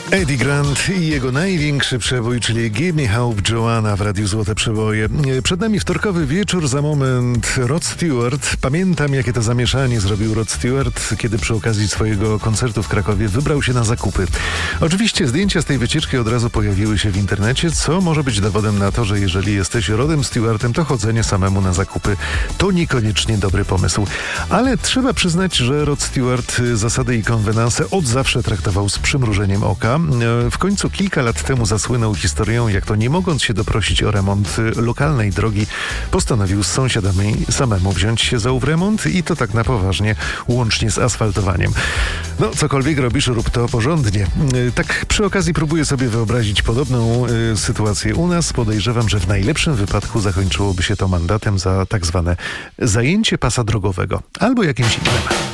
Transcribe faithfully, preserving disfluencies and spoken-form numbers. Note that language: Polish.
Eddie Grant i jego największy przebój, czyli Give Me Hope Joanna w Radiu Złote Przeboje. Przed nami wtorkowy wieczór, za moment Rod Stewart. Pamiętam, jakie to zamieszanie zrobił Rod Stewart, kiedy przy okazji swojego koncertu w Krakowie wybrał się na zakupy. Oczywiście zdjęcia z tej wycieczki od razu pojawiły się w internecie, co może być dowodem na to, że jeżeli jesteś Rodem Stewartem, to chodzenie samemu na zakupy to niekoniecznie dobry pomysł. Ale trzeba przyznać, że Rod Stewart zasady i konwenanse od zawsze traktował z przymrużeniem oka. W końcu kilka lat temu zasłynął historią, jak to nie mogąc się doprosić o remont lokalnej drogi, postanowił z sąsiadami samemu wziąć się za ów remont i to tak na poważnie, łącznie z asfaltowaniem. No, cokolwiek robisz, rób to porządnie. Tak przy okazji próbuję sobie wyobrazić podobną y, sytuację u nas. Podejrzewam, że w najlepszym wypadku zakończyłoby się to mandatem za tak zwane zajęcie pasa drogowego albo jakimś innym.